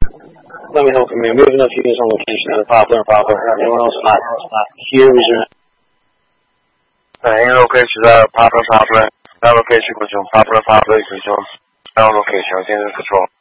Let me know. I mean, we have enough units on location at Poplar and Poplar. Everyone else not here. Is your any location Poplar. That location 回中 Poplar 一回中，到 location 现在 control。